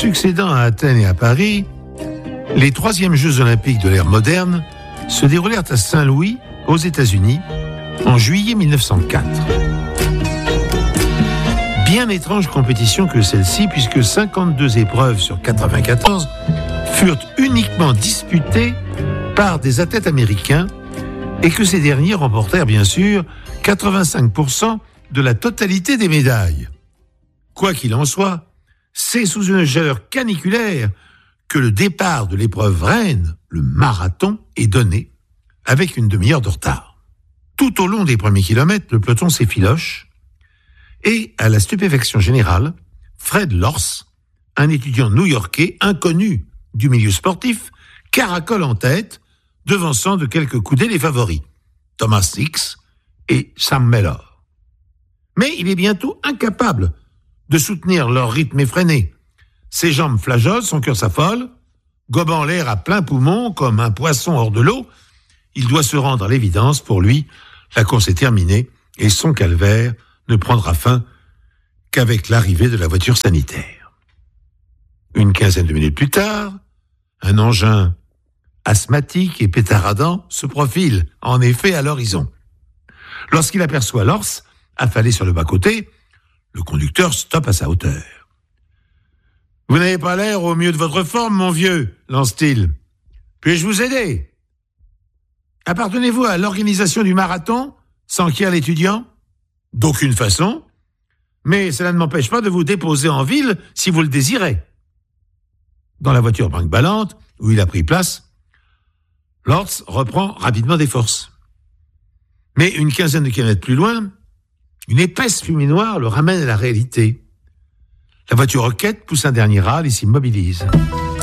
Succédant à Athènes et à Paris, les 3e Jeux olympiques de l'ère moderne se déroulèrent à Saint-Louis, aux États-Unis, en juillet 1904. Bien étrange compétition que celle-ci, puisque 52 épreuves sur 94 furent uniquement disputées par des athlètes américains et que ces derniers remportèrent bien sûr 85% de la totalité des médailles. Quoi qu'il en soit, c'est sous une chaleur caniculaire que le départ de l'épreuve reine, le marathon, est donné avec une demi-heure de retard. Tout au long des premiers kilomètres, le peloton s'effiloche et, à la stupéfaction générale, Fred Lorz, un étudiant new-yorkais inconnu du milieu sportif, caracole en tête, devançant de quelques coudées les favoris, Thomas Hicks et Sam Mellor. Mais il est bientôt incapable de soutenir leur rythme effréné. Ses jambes flageolent, son cœur s'affole, gobant l'air à plein poumon comme un poisson hors de l'eau. Il doit se rendre à l'évidence. Pour lui, la course est terminée et son calvaire ne prendra fin qu'avec l'arrivée de la voiture sanitaire. Une quinzaine de minutes plus tard, un engin asthmatique et pétaradant se profile en effet à l'horizon. Lorsqu'il aperçoit Lorz affalé sur le bas-côté, le conducteur stoppe à sa hauteur. « Vous n'avez pas l'air au mieux de votre forme, mon vieux, lance-t-il. Puis-je vous aider ? Appartenez-vous à l'organisation du marathon ? S'enquiert l'étudiant. « D'aucune façon, mais cela ne m'empêche pas de vous déposer en ville si vous le désirez. » Dans la voiture brinque-ballante, où il a pris place, Lorz reprend rapidement des forces. Mais une quinzaine de kilomètres plus loin, une épaisse fumée noire le ramène à la réalité. La voiture roquette pousse un dernier râle et s'immobilise.